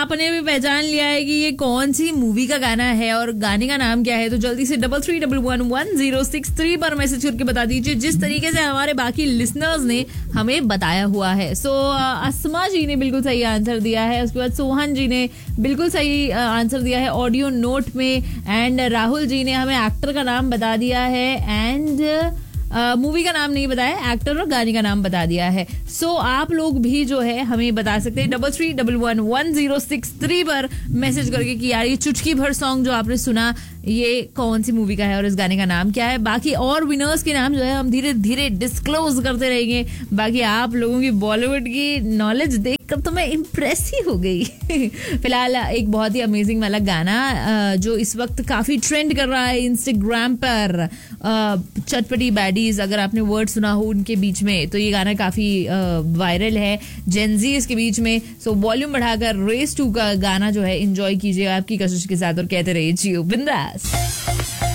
आपने भी पहचान लिया है कि ये कौन सी मूवी का गाना है और गाने का नाम क्या है, तो जल्दी से 33111063 पर मैसेज करके बता दीजिए, जिस तरीके से हमारे बाकी लिसनर्स ने हमें बताया हुआ है। सो अस्मा जी ने बिल्कुल सही आंसर दिया है, उसके बाद सोहन जी ने बिल्कुल सही आंसर दिया है ऑडियो नोट में, एंड राहुल जी ने हमें एक्टर का नाम बता दिया है, एंड मूवी का नाम नहीं बताया, एक्टर और गाने का नाम बता दिया है। सो आप लोग भी जो है हमें बता सकते हैं 33111063 पर मैसेज करके कि यार ये चुटकी भर सॉन्ग जो आपने सुना ये कौन सी मूवी का है और इस गाने का नाम क्या है। बाकी और विनर्स के नाम जो है हम धीरे धीरे डिस्क्लोज करते रहेंगे। बाकी आप लोगों की बॉलीवुड की नॉलेज देखकर तो मैं इम्प्रेस ही हो गई। फिलहाल एक बहुत ही अमेजिंग वाला गाना जो इस वक्त काफी ट्रेंड कर रहा है इंस्टाग्राम पर, चटपटी बैडीज, अगर आपने वर्ड सुना हो उनके बीच में, तो ये गाना काफी वायरल है जेनजीज के बीच में। सो वॉल्यूम बढ़ाकर रेस 2 का गाना जो है एंजॉय कीजिए आपकी कशिश के साथ और कहते रहिए जियो बिंदास।